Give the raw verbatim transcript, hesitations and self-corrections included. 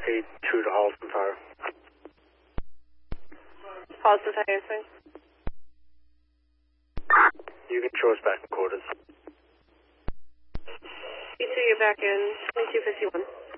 eight two to Halston Tower. Halston Tower, answering. You can show us back in quarters. You two, you're back in twenty-two fifty-one.